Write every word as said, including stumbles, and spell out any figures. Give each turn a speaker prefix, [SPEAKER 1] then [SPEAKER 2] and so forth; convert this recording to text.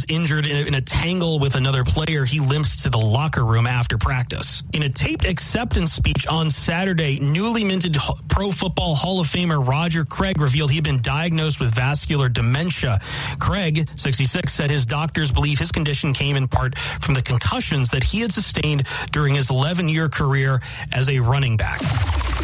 [SPEAKER 1] was injured in a, in a tangle with another player. He limps to the locker room after practice. In a taped acceptance speech on Saturday, newly minted Pro Football Hall of Famer Roger Craig revealed he had been diagnosed with vascular dementia. Craig, sixty-six, said his doctors believe his condition came in part from the concussions that he had sustained during his eleven-year career as a running back.